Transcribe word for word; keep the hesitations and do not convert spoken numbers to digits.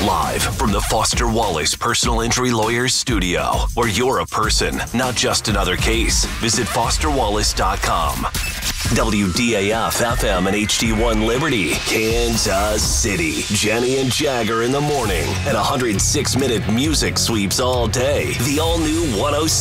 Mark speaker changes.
Speaker 1: Live from the Foster Wallace Personal Injury Lawyers studio, where you're a person, not just another case. Visit foster wallace dot com. W D A F F M and H D one Liberty, Kansas City. Jenny and Jagger in the morning and one hundred six minute music sweeps all day. The all-new one oh